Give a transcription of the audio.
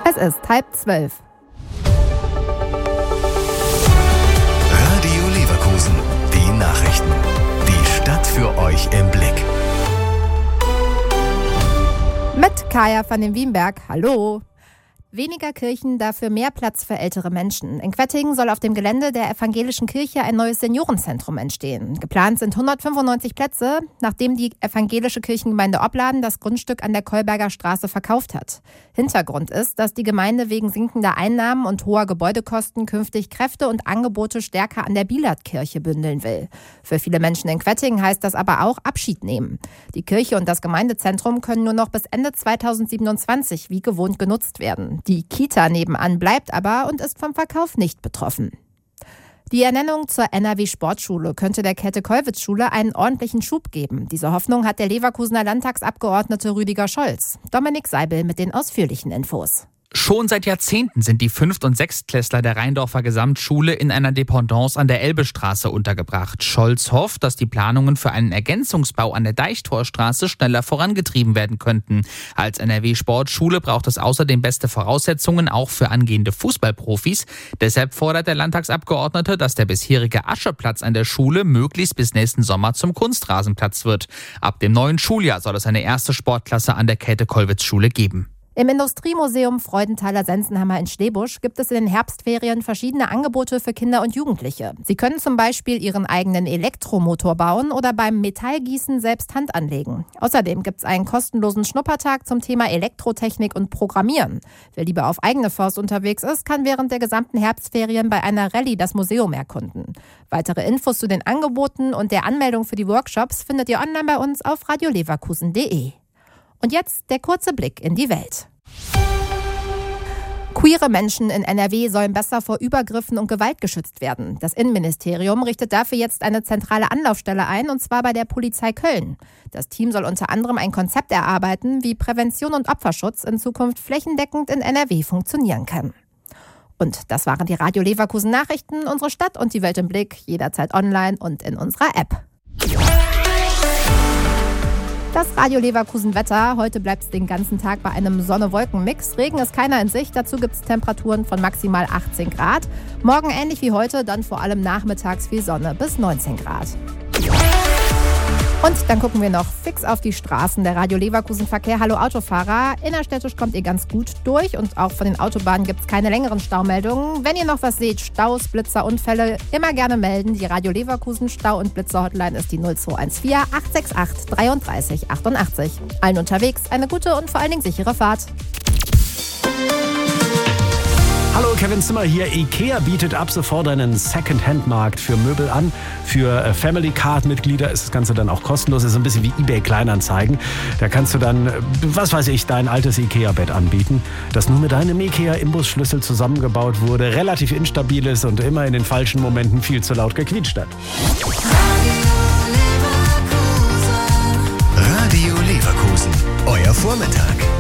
Es ist 11:30. Radio Leverkusen, die Nachrichten. Die Stadt für euch im Blick. Mit Kaya van den Wienberg. Hallo. Weniger Kirchen, dafür mehr Platz für ältere Menschen. In Quettingen soll auf dem Gelände der evangelischen Kirche ein neues Seniorenzentrum entstehen. Geplant sind 195 Plätze, nachdem die evangelische Kirchengemeinde Opladen das Grundstück an der Kolberger Straße verkauft hat. Hintergrund ist, dass die Gemeinde wegen sinkender Einnahmen und hoher Gebäudekosten künftig Kräfte und Angebote stärker an der Bielatkirche bündeln will. Für viele Menschen in Quettingen heißt das aber auch Abschied nehmen. Die Kirche und das Gemeindezentrum können nur noch bis Ende 2027 wie gewohnt genutzt werden. Die Kita nebenan bleibt aber und ist vom Verkauf nicht betroffen. Die Ernennung zur NRW-Sportschule könnte der Käthe-Kollwitz-Schule einen ordentlichen Schub geben. Diese Hoffnung hat der Leverkusener Landtagsabgeordnete Rüdiger Scholz. Dominik Seibel mit den ausführlichen Infos. Schon seit Jahrzehnten sind die 5. und 6. der Rheindorfer Gesamtschule in einer Dependance an der Elbestraße untergebracht. Scholz hofft, dass die Planungen für einen Ergänzungsbau an der Deichtorstraße schneller vorangetrieben werden könnten. Als NRW-Sportschule braucht es außerdem beste Voraussetzungen auch für angehende Fußballprofis. Deshalb fordert der Landtagsabgeordnete, dass der bisherige Ascheplatz an der Schule möglichst bis nächsten Sommer zum Kunstrasenplatz wird. Ab dem neuen Schuljahr soll es eine erste Sportklasse an der Käthe-Kollwitz-Schule geben. Im Industriemuseum Freudenthaler-Sensenhammer in Schlebusch gibt es in den Herbstferien verschiedene Angebote für Kinder und Jugendliche. Sie können zum Beispiel ihren eigenen Elektromotor bauen oder beim Metallgießen selbst Hand anlegen. Außerdem gibt es einen kostenlosen Schnuppertag zum Thema Elektrotechnik und Programmieren. Wer lieber auf eigene Faust unterwegs ist, kann während der gesamten Herbstferien bei einer Rallye das Museum erkunden. Weitere Infos zu den Angeboten und der Anmeldung für die Workshops findet ihr online bei uns auf radioleverkusen.de. Und jetzt der kurze Blick in die Welt. Queere Menschen in NRW sollen besser vor Übergriffen und Gewalt geschützt werden. Das Innenministerium richtet dafür jetzt eine zentrale Anlaufstelle ein, und zwar bei der Polizei Köln. Das Team soll unter anderem ein Konzept erarbeiten, wie Prävention und Opferschutz in Zukunft flächendeckend in NRW funktionieren kann. Und das waren die Radio Leverkusen Nachrichten, unsere Stadt und die Welt im Blick, jederzeit online und in unserer App. Das Radio Leverkusen Wetter. Heute bleibt es den ganzen Tag bei einem Sonne-Wolken-Mix. Regen ist keiner in Sicht. Dazu gibt es Temperaturen von maximal 18 Grad. Morgen ähnlich wie heute, dann vor allem nachmittags viel Sonne bis 19 Grad. Und dann gucken wir noch fix auf die Straßen. Der Radio Leverkusen Verkehr. Hallo Autofahrer. Innerstädtisch kommt ihr ganz gut durch und auch von den Autobahnen gibt es keine längeren Staumeldungen. Wenn ihr noch was seht, Staus, Blitzer, Unfälle, immer gerne melden. Die Radio Leverkusen Stau- und Blitzer-Hotline ist die 0214 868 33 88. Allen unterwegs eine gute und vor allen Dingen sichere Fahrt. Hallo, Kevin Zimmer hier. IKEA bietet ab sofort einen Second-Hand-Markt für Möbel an. Für Family-Card-Mitglieder ist das Ganze dann auch kostenlos. Das ist ein bisschen wie eBay-Kleinanzeigen. Da kannst du dann, was weiß ich, dein altes IKEA-Bett anbieten, das nur mit deinem IKEA-Imbusschlüssel zusammengebaut wurde, relativ instabil ist und immer in den falschen Momenten viel zu laut gequietscht hat. Radio Leverkusen, euer Vormittag.